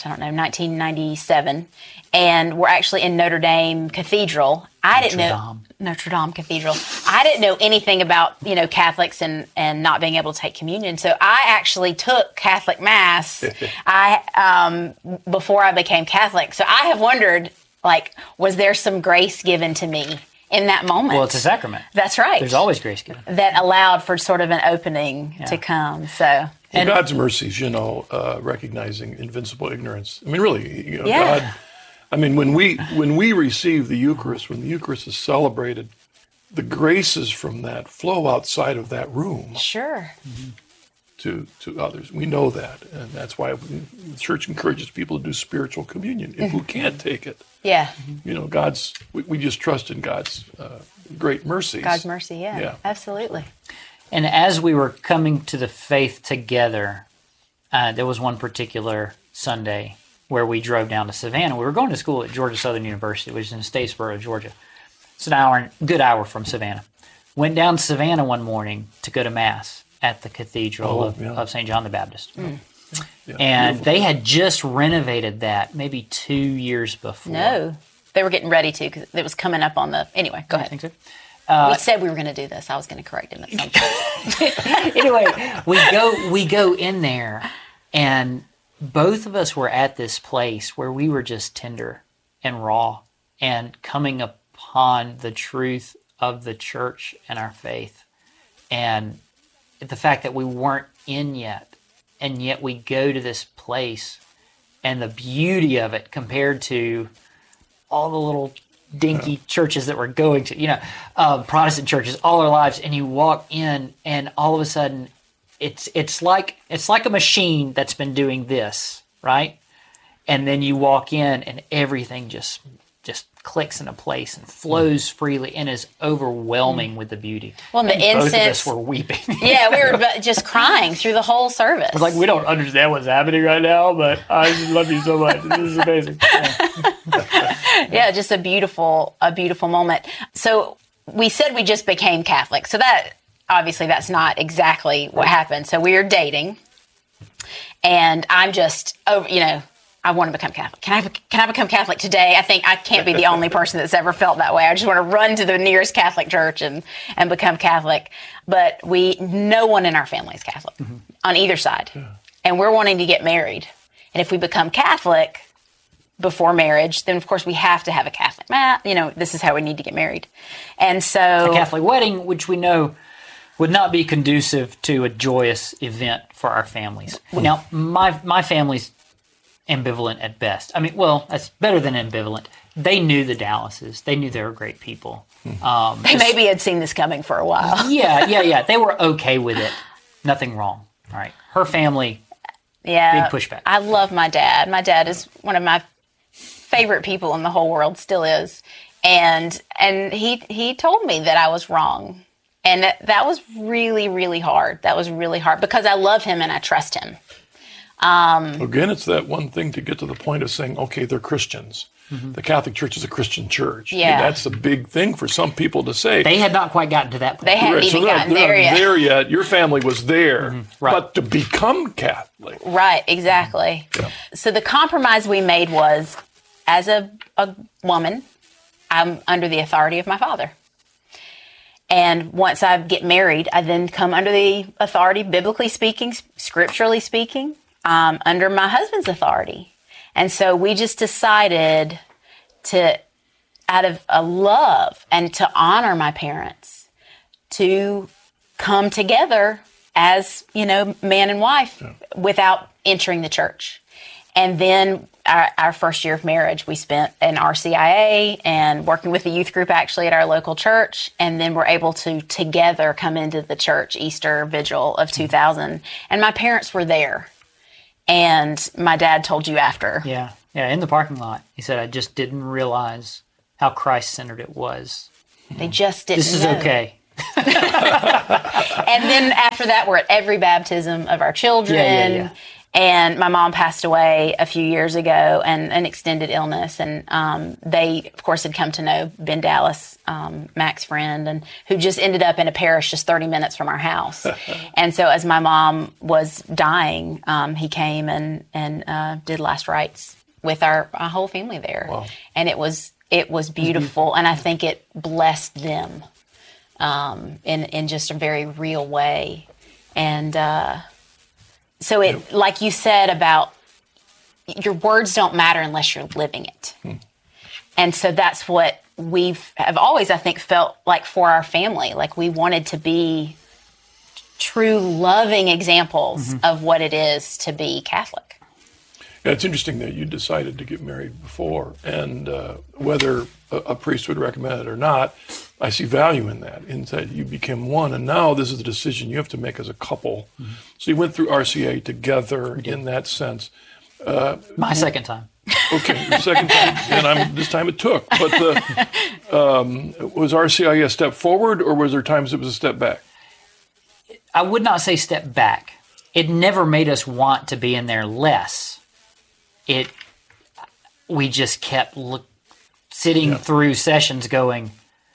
1997, and we're actually in Notre Dame Cathedral. Notre Dame Cathedral. I didn't know anything about, Catholics and not being able to take communion. So I actually took Catholic Mass before I became Catholic. So I have wondered, was there some grace given to me in that moment? Well, it's a sacrament. That's right. There's always grace given. That allowed for sort of an opening to come. So. And God's mercies, recognizing invincible ignorance. I mean, really, God. I mean, when we receive the Eucharist, when the Eucharist is celebrated, the graces from that flow outside of that room. Sure. To others. We know that. And that's why the Church encourages people to do spiritual communion who can't take it. Yeah. We just trust in God's great mercies. God's mercy, yeah. Absolutely. And as we were coming to the faith together, there was one particular Sunday where we drove down to Savannah. We were going to school at Georgia Southern University, which is in Statesboro, Georgia. It's a good hour from Savannah. Went down to Savannah one morning to go to Mass at the Cathedral of St. John the Baptist. Mm. Yeah, and they had just renovated that maybe 2 years before. No, they were getting ready to because it was coming up on the... Anyway, go ahead. I think so. We said we were going to do this. I was going to correct him at some point. Anyway, we go in there, and both of us were at this place where we were just tender and raw and coming upon the truth of the church and our faith. And the fact that we weren't in yet, and yet we go to this place and the beauty of it compared to all the little dinky churches that we're going to, Protestant churches all our lives, and you walk in and all of a sudden it's like a machine that's been doing this, right? And then you walk in and everything just clicks into place and flows freely and is overwhelming with the beauty. Well, the incense. Both of us were weeping. Yeah, we were just crying through the whole service. It's like, we don't understand what's happening right now, but I just love you so much. This is amazing. Yeah, just a beautiful moment. So we said we just became Catholic. So that obviously that's not exactly what happened. So we were dating, and I'm just, I want to become Catholic. Can I become Catholic today? I think I can't be the only person that's ever felt that way. I just want to run to the nearest Catholic church and become Catholic. But no one in our family is Catholic on either side. Yeah. And we're wanting to get married. And if we become Catholic before marriage, then of course we have to have a Catholic mass. This is how we need to get married. And so a Catholic wedding, which we know would not be conducive to a joyous event for our families. Now, my family's ambivalent at best. I mean, well, that's better than ambivalent. They knew the Dallases. They knew they were great people. They maybe had seen this coming for a while. Yeah. They were okay with it. Nothing wrong. All right. Her family, big pushback. I love my dad. My dad is one of my favorite people in the whole world, still is. And he told me that I was wrong. And that was really, really hard. That was really hard because I love him and I trust him. Again, it's that one thing to get to the point of saying, okay, they're Christians. Mm-hmm. The Catholic Church is a Christian church. Yeah. That's a big thing for some people to say. They had not quite gotten to that point. They hadn't even gotten there yet. There yet. Your family was there. Mm-hmm. Right. But to become Catholic. Right, exactly. Yeah. So the compromise we made was, as a woman, I'm under the authority of my father. And once I get married, I then come under the authority, biblically speaking, scripturally speaking, under my husband's authority. And so we just decided to, out of a love and to honor my parents, to come together as, man and wife without entering the church. And then our first year of marriage, we spent in RCIA and working with the youth group actually at our local church. And then we're able to together come into the church Easter Vigil of 2000. And my parents were there. And my dad told you after. Yeah, in the parking lot. He said, I just didn't realize how Christ-centered it was. They just didn't This is know. okay. And then after that, we're at every baptism of our children. Yeah. And my mom passed away a few years ago and an extended illness. And they, of course, had come to know Ben Dallas, Mac's friend, and who just ended up in a parish just 30 minutes from our house. And so as my mom was dying, he came and did last rites with our whole family there. Wow. And it was beautiful. And I think it blessed them in just a very real way. And so it, like you said about your words don't matter unless you're living it. And so that's what have always, I think, felt like for our family. Like we wanted to be true loving examples of what it is to be Catholic. Yeah, it's interesting that you decided to get married before, and whether a priest would recommend it or not, I see value in that, in that you became one, and now this is a decision you have to make as a couple. So you went through RCA together in that sense. My second time. Okay, your second time, and this time it took. But was RCA a step forward, or was there times it was a step back? I would not say step back. It never made us want to be in there less. We just kept sitting through sessions going,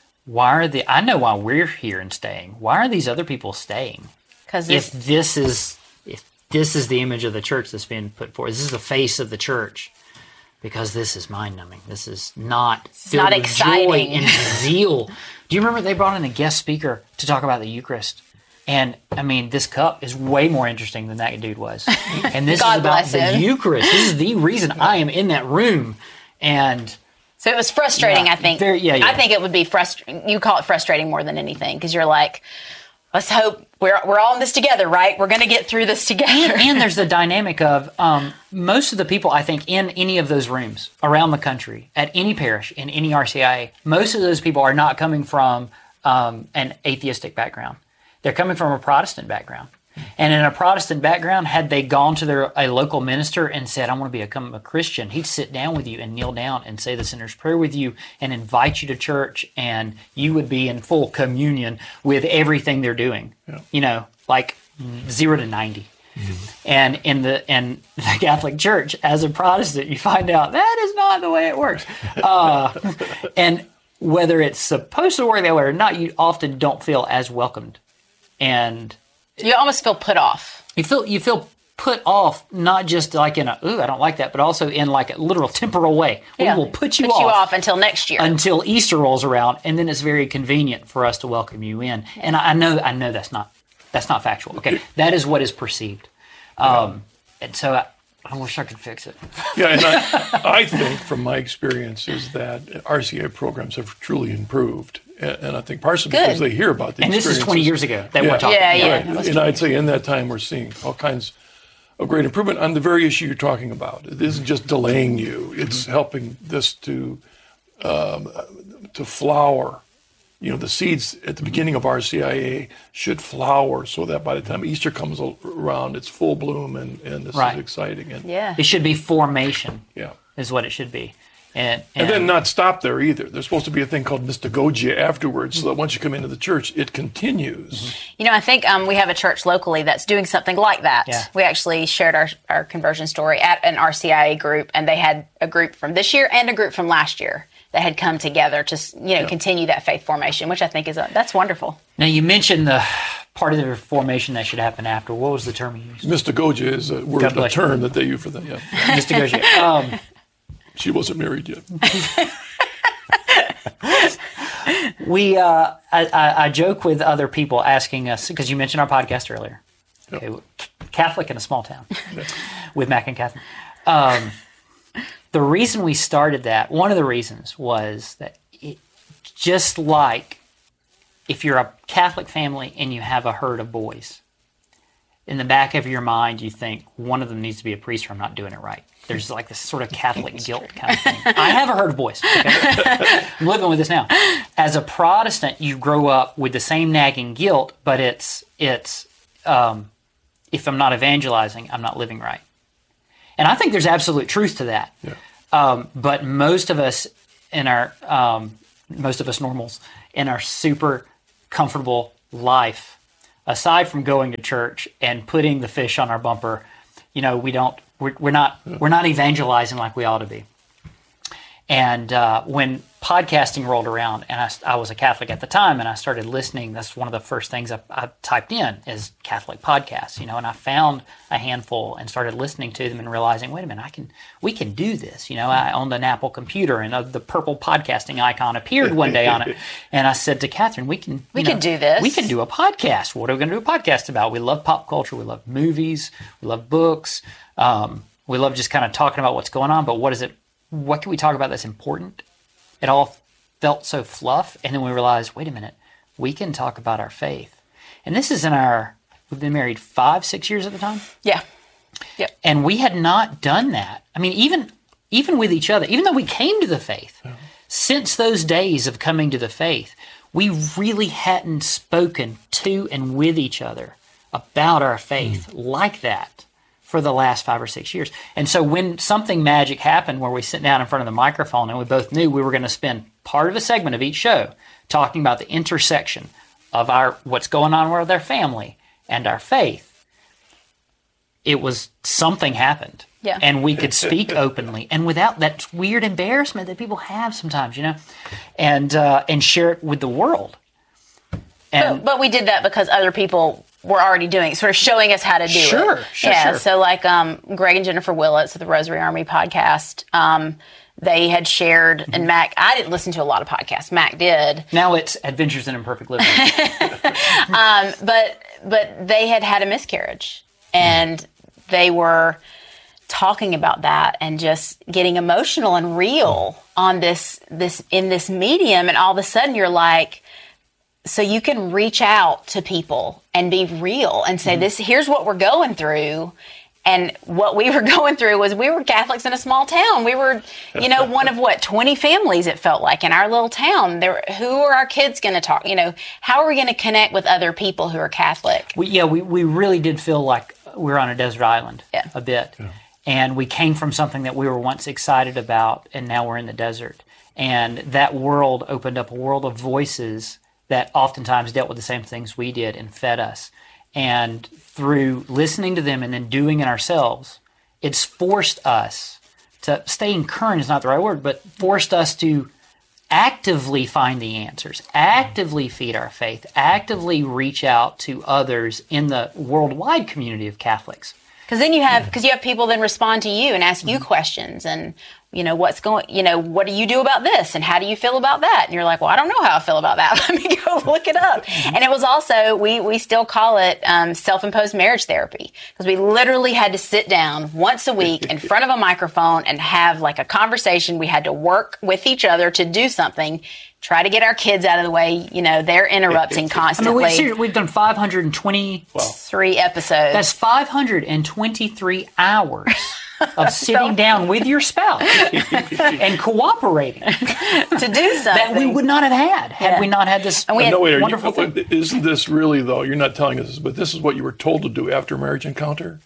I know why we're here and staying. Why are these other people staying? Because if this is the image of the church that's being put forward, this is the face of the church, because this is mind-numbing. This is not filled with exciting. Joy and zeal. Do you remember they brought in a guest speaker to talk about the Eucharist? And, I mean, this cup is way more interesting than that dude was. And this God is about bless the him. Eucharist. This is the reason I am in that room. And so it was frustrating, Yeah, I think. yeah. I think it would be frustrating. You call it frustrating more than anything, because you're like, let's hope we're all in this together, right? We're going to get through this together. And there's the dynamic of most of the people, I think, in any of those rooms around the country, at any parish, in any RCIA, most of those people are not coming from an atheistic background. They're coming from a Protestant background. And in a Protestant background, had they gone to a local minister and said, I want to become a Christian, he'd sit down with you and kneel down and say the sinner's prayer with you and invite you to church, and you would be in full communion with everything they're doing. Yeah. You know, like 0 to 90. And in the Catholic Church, as a Protestant, you find out that is not the way it works. And whether it's supposed to work that way or not, you often don't feel as welcomed. And you almost feel put off. You feel put off, not just like in I don't like that, but also in like a literal temporal way. We will put you off until next year, until Easter rolls around, and then it's very convenient for us to welcome you in. And I know that's not factual. Okay, that is what is perceived, and so I wish I could fix it. Yeah, and I think from my experience is that RCA programs have truly improved. And I think partially because they hear about the experiences. And this is 20 years ago that we're talking about. Right. And I'd say in that time we're seeing all kinds of great improvement on the very issue you're talking about. It isn't just delaying you. It's helping this to flower. You know, the seeds at the beginning of RCIA should flower so that by the time Easter comes around, it's full bloom, and this is exciting. And it should be formation. Yeah, is what it should be. And then not stop there either. There's supposed to be a thing called mystagogia afterwards, so that once you come into the church, it continues. You know, I think we have a church locally that's doing something like that. Yeah. We actually shared our conversion story at an RCIA group, and they had a group from this year and a group from last year that had come together to continue that faith formation, which I think that's wonderful. Now, you mentioned the part of the formation that should happen after. What was the term you used? Mystagogia is a term that they use for that. Yeah. Mystagogia. She wasn't married yet. I joke with other people asking us, because you mentioned our podcast earlier, okay, Catholic in a small town, with Mac and Catherine. The reason we started that, one of the reasons was that just like if you're a Catholic family and you have a herd of boys, in the back of your mind, you think one of them needs to be a priest or I'm not doing it right. There's like this sort of Catholic guilt kind of thing. I haven't heard a voice. Okay? I'm living with this now. As a Protestant, you grow up with the same nagging guilt, but it's if I'm not evangelizing, I'm not living right. And I think there's absolute truth to that. Yeah. But most of us normals in our super comfortable life, aside from going to church and putting the fish on our bumper, we're not evangelizing like we ought to be. And when podcasting rolled around, and I was a Catholic at the time, and I started listening, that's one of the first things I typed in is Catholic podcasts, and I found a handful and started listening to them and realizing, wait a minute, we can do this. I owned an Apple computer, and the purple podcasting icon appeared one day on it, and I said to Catherine, we can do this. We can do a podcast. What are we going to do a podcast about? We love pop culture. We love movies. We love books. We love just kind of talking about what's going on, but what can we talk about that's important? It all felt so fluff. And then we realized, wait a minute, we can talk about our faith. And this is we've been married 5-6 years at the time. Yeah. Yep. And we had not done that. I mean, even with each other, even though we came to the faith, since those days of coming to the faith, we really hadn't spoken to and with each other about our faith like that for the last 5 or 6 years. And so when something magic happened where we sit down in front of the microphone and we both knew we were going to spend part of a segment of each show talking about the intersection of what's going on with our family and our faith, it was something happened. Yeah. And we could speak openly and without that weird embarrassment that people have sometimes, and share it with the world. But we did that because other people were already doing it, sort of showing us how to do it. Sure. So like Greg and Jennifer Willits of the Rosary Army podcast, they had shared, and Mac, I didn't listen to a lot of podcasts. Mac did. Now it's Adventures in Imperfect Living. But they had a miscarriage, and they were talking about that and just getting emotional and real on this in this medium, and all of a sudden you're like, so you can reach out to people and be real and say, here's what we're going through. And what we were going through was we were Catholics in a small town. We were, one of 20 families it felt like in our little town. Who are our kids going to talk? How are we going to connect with other people who are Catholic? We really did feel like we were on a desert island a bit. Yeah. And we came from something that we were once excited about, and now we're in the desert. And that world opened up a world of voices that oftentimes dealt with the same things we did and fed us. And through listening to them and then doing it ourselves, it's forced us to staying current is not the right word, but forced us to actively find the answers, actively feed our faith, actively reach out to others in the worldwide community of Catholics. Because then you have people then respond to you and ask you questions and, what do you do about this? And how do you feel about that? And you're like, well, I don't know how I feel about that. Let me go look it up. And it was also, we still call it self-imposed marriage therapy, because we literally had to sit down once a week in front of a microphone and have like a conversation. We had to work with each other to do something, try to get our kids out of the way. They're interrupting constantly. I mean, we've done 523 episodes. That's 523 hours of sitting down with your spouse and cooperating to do something that we would not have had we not had this wonderful thing. Isn't this really, though, you're not telling us this, but this is what you were told to do after a marriage encounter?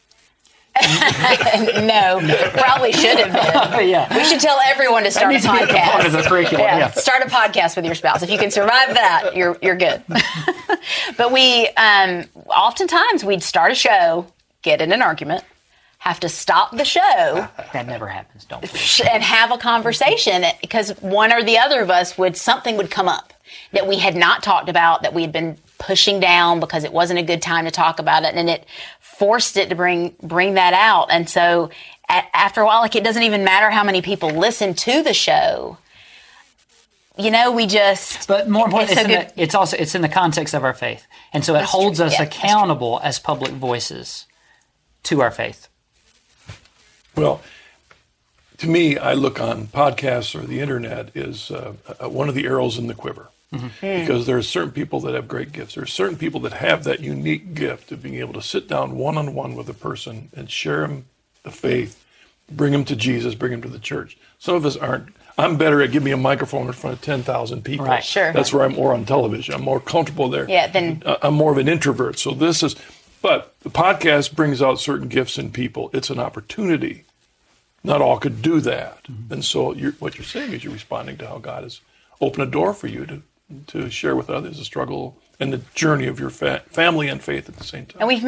No, probably should have been. Yeah. We should tell everyone to start a podcast. Part of the curriculum. Start a podcast with your spouse. If you can survive that, you're good. But we oftentimes we'd start a show, get in an argument, have to stop the show. That never happens, don't we? And have a conversation, because one or the other of us something would come up that we had not talked about, that we had been pushing down because it wasn't a good time to talk about it, and it forced it to bring that out. And so after a while, it doesn't even matter how many people listen to the show. We just. But more important, it's in the context of our faith, and so it holds us accountable as public voices to our faith. Well, to me, I look on podcasts or the internet as one of the arrows in the quiver. Because there are certain people that have great gifts. There are certain people that have that unique gift of being able to sit down one-on-one with a person and share them the faith, bring them to Jesus, bring them to the church. Some of us aren't. I'm better at giving me a microphone in front of 10,000 people. Right, sure. That's where I'm more on television. I'm more comfortable there. Yeah, then I'm more of an introvert. So but the podcast brings out certain gifts in people. It's an opportunity. Not all could do that. And so what you're saying is you're responding to how God has opened a door for you to share with others the struggle and the journey of your family and faith at the same time. And we've